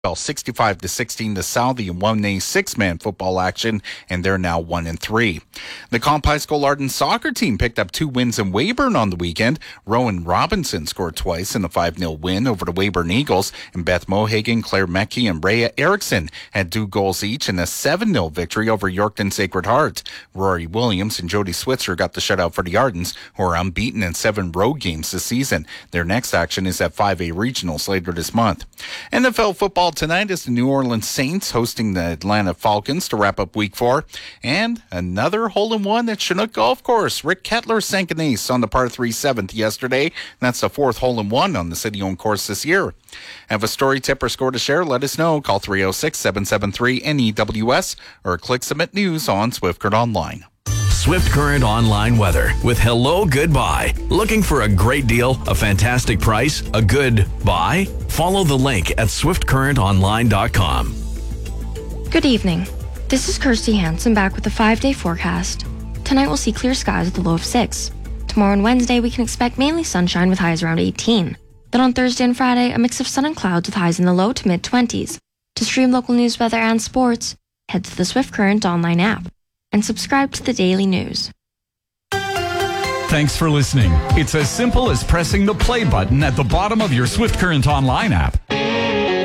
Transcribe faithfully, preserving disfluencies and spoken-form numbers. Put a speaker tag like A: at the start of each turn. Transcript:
A: Well, sixty-five to sixteen to Southie in one A six-man football action, and they're now one and three. The Comp High School Arden soccer team picked up two wins in Weyburn on the weekend. Rowan Robinson scored twice in the five nil win over the Weyburn Eagles, and Beth Mohagan, Claire Meckie, and Rhea Erickson had two goals each in a seven nil victory over Yorkton Sacred Heart. Rory Williams and Jody Switzer got the shutout for the Ardens, who are unbeaten in seven road games this season. Their next action is at five A Regionals later this month. N F L football tonight is the New Orleans Saints hosting the Atlanta Falcons to wrap up week four. And another hole-in-one at Chinook Golf Course. Rick Kettler sank an ace on the par three seventh yesterday. That's the fourth hole-in-one on the city-owned course this year. Have a story, tip, or score to share? Let us know. Call three oh six, seven seven three, N E W S or click Submit News on Swift Current Online.
B: Swift Current Online weather with Hello Goodbye. Looking for a great deal, a fantastic price, a good buy? Follow the link at swift current online dot com.
C: Good evening. This is Kirsty Hansen back with a five-day forecast. Tonight we'll see clear skies with a low of six. Tomorrow and Wednesday we can expect mainly sunshine with highs around eighteen. Then on Thursday and Friday, a mix of sun and clouds with highs in the low to mid-twenties. To stream local news, weather, and sports, head to the Swift Current Online app and subscribe to the daily news.
D: Thanks for listening. It's as simple as pressing the play button at the bottom of your Swift Current Online app.